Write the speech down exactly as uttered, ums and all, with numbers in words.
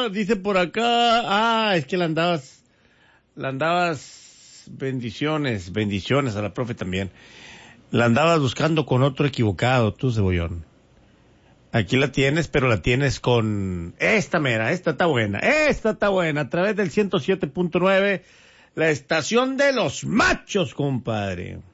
no, dice por acá, ah, es que la andabas, la andabas, bendiciones, bendiciones a la profe también. La andabas buscando con otro equivocado, tú, Cebollón. Aquí la tienes, pero la tienes con esta mera, esta está buena, esta está buena, a través del ciento siete punto nueve, la estación de los machos, compadre.